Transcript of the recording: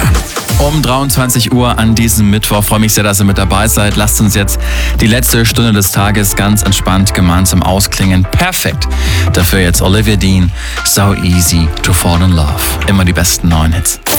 Um 23 Uhr an diesem Mittwoch. Freue mich sehr, dass ihr mit dabei seid. Lasst uns jetzt die letzte Stunde des Tages ganz entspannt gemeinsam ausklingen. Perfekt. Dafür jetzt Olivia Dean, So Easy to Fall in Love. Immer die besten neuen Hits.